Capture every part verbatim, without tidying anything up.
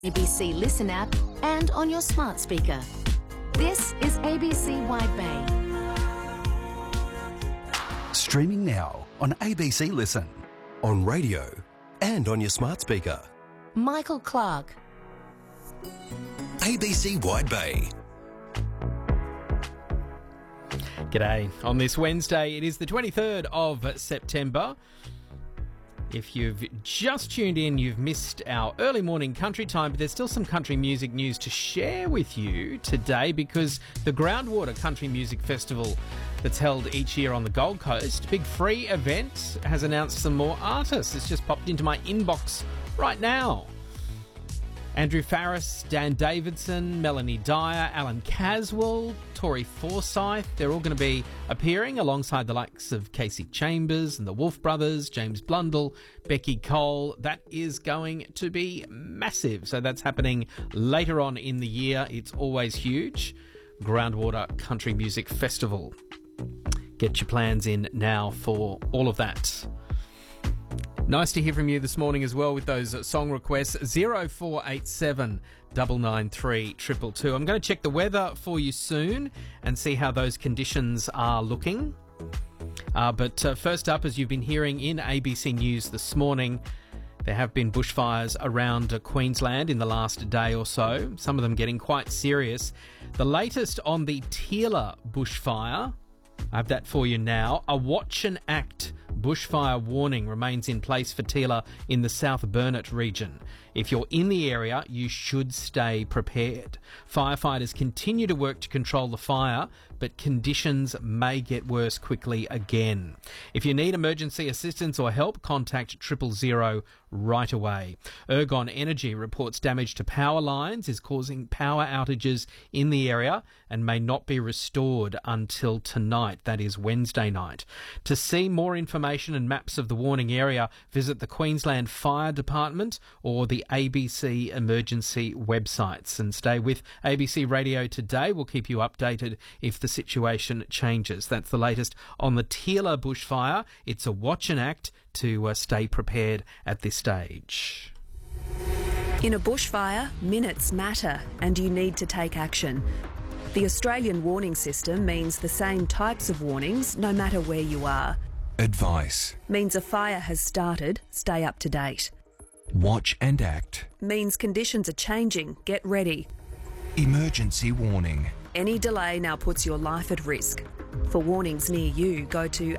A B C Listen app and on your smart speaker. This is A B C Wide Bay. Streaming now on A B C Listen. On radio and on your smart speaker. Michael Clark. A B C Wide Bay. G'day. On this Wednesday, it is the twenty-third of September. If you've just tuned in, you've missed our early morning country time, but there's still some country music news to share with you today because the Groundwater Country Music Festival that's held each year on the Gold Coast, big free event, has announced some more artists. It's just popped into my inbox right now. Andrew Farriss, Dan Davidson, Melanie Dyer, Alan Caswell, Tori Forsyth, they're all going to be appearing alongside the likes of Casey Chambers and the Wolf Brothers, James Blundell, Becky Cole. That is going to be massive. So that's happening later on in the year. It's always huge. Groundwater Country Music Festival. Get your plans in now for all of that. Nice to hear from you this morning as well with those song requests. zero four eight seven, nine nine three, two two two. I'm going to check the weather for you soon and see how those conditions are looking. Uh, but uh, first up, as you've been hearing in A B C News this morning, there have been bushfires around uh, Queensland in the last day or so, some of them getting quite serious. The latest on the Teela bushfire, I have that for you now. A watch and act bushfire warning remains in place for Teela in the South Burnett region. If you're in the area, you should stay prepared. Firefighters continue to work to control the fire, but conditions may get worse quickly again. If you need emergency assistance or help, contact triple zero right away. Ergon Energy reports damage to power lines is causing power outages in the area and may not be restored until tonight, that is Wednesday night. To see more information and maps of the warning area, visit the Queensland Fire Department or the A B C emergency websites. And stay with A B C Radio today. We'll keep you updated if the situation changes. That's the latest on the Teela bushfire. It's a watch and act to uh, stay prepared at this stage. In a bushfire, minutes matter and you need to take action. The Australian warning system means the same types of warnings no matter where you are. Advice. Means a fire has started, stay up to date. Watch and act. Means conditions are changing, get ready. Emergency warning. Any delay now puts your life at risk. For warnings near you, go to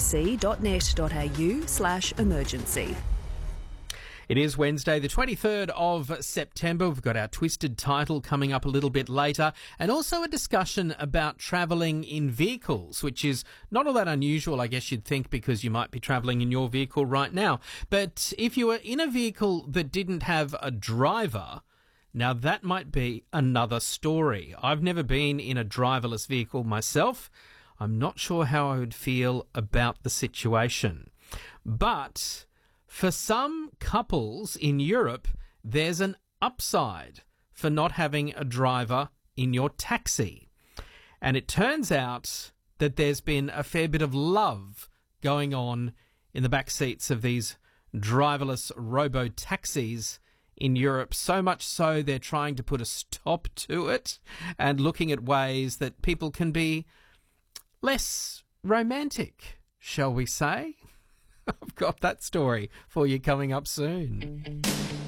abc.net.au slash emergency. It is Wednesday, the twenty-third of September. We've got our Twisted title coming up a little bit later, and also a discussion about travelling in vehicles, which is not all that unusual, I guess you'd think, because you might be travelling in your vehicle right now. But if you were in a vehicle that didn't have a driver, now that might be another story. I've never been in a driverless vehicle myself. I'm not sure how I would feel about the situation. But for some couples in Europe, there's an upside for not having a driver in your taxi. And it turns out that there's been a fair bit of love going on in the back seats of these driverless robo-taxis in Europe, so much so they're trying to put a stop to it and looking at ways that people can be less romantic, shall we say? I've got that story for you coming up soon.